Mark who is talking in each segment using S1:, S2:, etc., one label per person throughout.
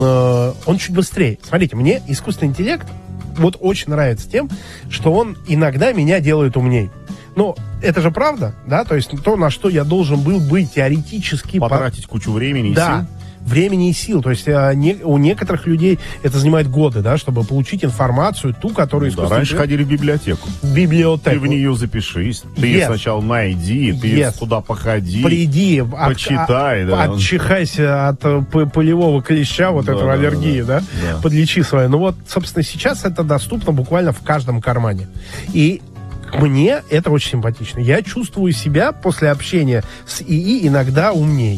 S1: он чуть быстрее. Смотрите, мне искусственный интеллект вот очень нравится тем, что он иногда меня делает умней. Ну, это же правда, да? То есть то, на что я должен был быть теоретически...
S2: Потратить кучу времени и сил.
S1: Времени и сил. То есть у некоторых людей это занимает годы, да, чтобы получить информацию, ту, которую...
S2: Да, раньше ходили в библиотеку.
S1: Библиотеку.
S2: Ты в нее запишись, ты ее сначала найди, ты туда походи,
S1: приди,
S2: почитай,
S1: отчихайся от пылевого клеща, этого аллергии, да? Подлечи свою. Ну вот, собственно, сейчас это доступно буквально в каждом кармане. И мне это очень симпатично. Я чувствую себя после общения с ИИ иногда умней.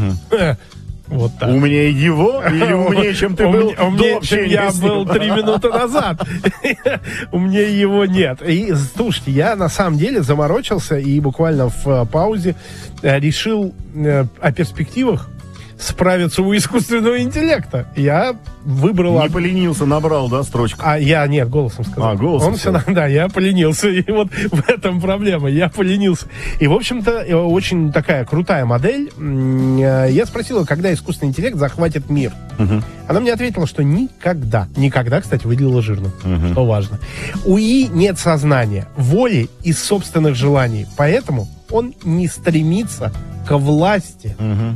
S1: Вот так.
S2: Умнее его или умнее, чем ты был до общения?
S1: Чем я был 3 минуты назад. Умнее его нет. И слушайте, я на самом деле заморочился и буквально в паузе решил о перспективах справиться у искусственного интеллекта. Я выбрал...
S2: Не поленился, набрал, да, строчку?
S1: Нет, голосом сказал.
S2: Голосом.
S1: Да, я поленился. И вот в этом проблема. Я поленился. И, в общем-то, очень такая крутая модель. Я спросил, когда искусственный интеллект захватит мир. Она мне ответила, что никогда. Никогда, кстати, выделила жирно. Что важно. У ИИ нет сознания, воли и собственных желаний. Поэтому он не стремится к власти.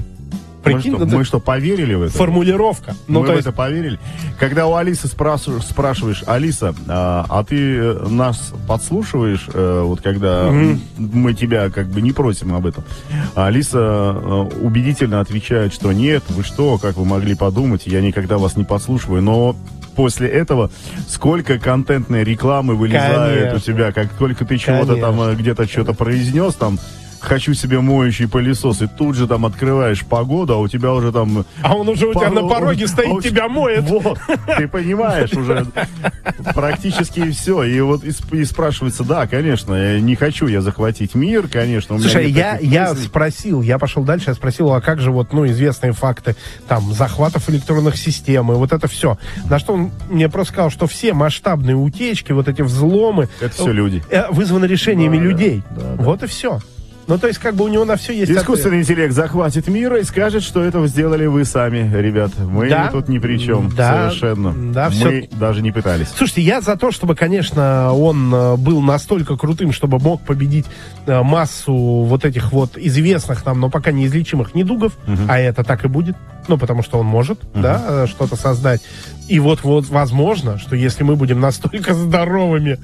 S2: Мы что, поверили в это?
S1: Формулировка.
S2: Мы в это поверили. Когда у Алисы спрашиваешь, Алиса, а ты нас подслушиваешь, вот когда мы тебя как бы не просим об этом? Алиса убедительно отвечает, что нет, вы что, как вы могли подумать, я никогда вас не подслушиваю, но... После этого сколько контентной рекламы вылезает у тебя, как только ты чего-то там где-то что-то произнес, там хочу себе моющий пылесос, и тут же там открываешь погоду, а у тебя уже там...
S1: А он уже у тебя на пороге стоит, тебя моет.
S2: Вот, ты понимаешь, уже практически все. И вот и спрашивается, да, конечно, не хочу я захватить мир, конечно.
S1: Слушай, я спросил, я пошел дальше, я спросил, а как же вот, известные факты, там, захватов электронных систем, и вот это все. На что он мне просто сказал, что все масштабные утечки, вот эти взломы...
S2: Это все люди.
S1: Вызваны решениями людей. Вот и все. Ну, то есть, как бы у него на все есть...
S2: Искусственный интеллект захватит мир и скажет, что это сделали вы сами, ребят. Мы тут ни при чем. Совершенно. Да, мы даже не пытались.
S1: Слушайте, я за то, чтобы, конечно, он был настолько крутым, чтобы мог победить массу вот этих вот известных нам, но пока неизлечимых недугов, а это так и будет, потому что он может, да, что-то создать. И вот возможно, что если мы будем настолько здоровыми,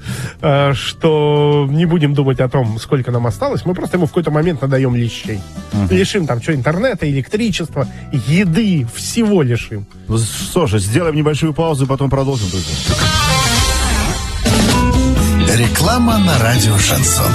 S1: что не будем думать о том, сколько нам осталось, мы просто ему в какой-то момент надаем лещей. Лишим там интернета, электричества, еды, всего лишим.
S2: Ну что же, сделаем небольшую паузу и потом продолжим.
S3: Реклама на радио «Шансон».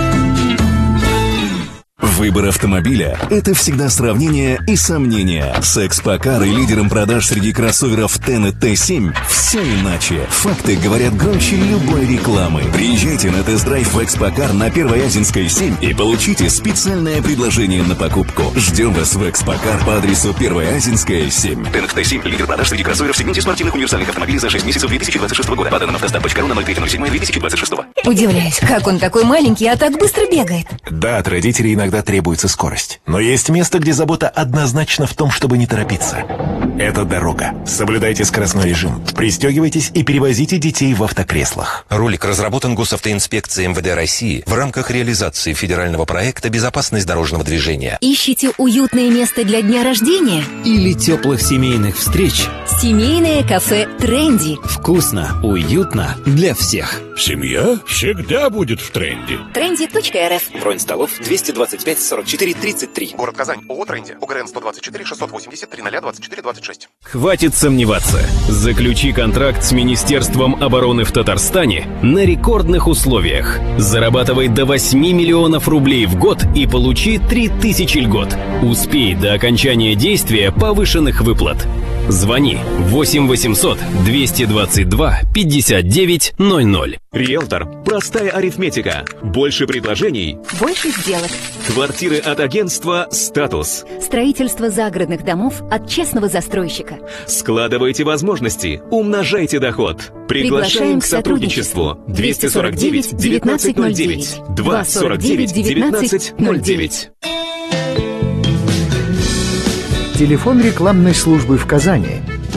S4: Выбор автомобиля – это всегда сравнение и сомнения. С Экспокар и лидером продаж среди кроссоверов Ten и T7 все иначе. Факты говорят громче любой рекламы. Приезжайте на тест-драйв в Экспокар на Первоязинской 7 и получите специальное предложение на покупку. Ждем вас в Экспокар по адресу Первоязинская 7. Ten и T7 – лидер продаж среди кроссоверов в сегменте спортивных универсальных автомобилей за 6 месяцев 2026 года. По данным автостар.ру на 03.07.2026.
S5: Удивляюсь, как он такой маленький, а так быстро бегает.
S6: Да, от родителей иногда требуется скорость. Но есть место, где забота однозначно в том, чтобы не торопиться. Это дорога. Соблюдайте скоростной режим. Пристегивайтесь и перевозите детей в автокреслах.
S7: Ролик разработан Госавтоинспекцией МВД России в рамках реализации федерального проекта «Безопасность дорожного движения».
S5: Ищите уютное место для дня рождения?
S8: Или теплых семейных встреч?
S5: Семейное кафе «Тренди».
S8: Вкусно, уютно для всех.
S9: Семья всегда будет в тренде.
S5: Trendy.rf.
S6: Бронь столов 225 44 33.
S10: Город Казань. ООО «Тренди». УГРН 124 680 0024 26.
S11: Хватит сомневаться. Заключи контракт с Министерством обороны в Татарстане на рекордных условиях. Зарабатывай до 8 миллионов рублей в год и получи 3000 льгот. Успей до окончания действия повышенных выплат. Звони 8 800 222 59 00.
S12: Риэлтор. Простая арифметика. Больше предложений.
S5: Больше сделок.
S12: Квартиры от агентства «Статус».
S5: Строительство загородных домов от честного застройщика.
S12: Складывайте возможности. Умножайте доход. Приглашаем к сотрудничеству. 249 1909. 249 1909.
S13: Телефон рекламной службы в Казани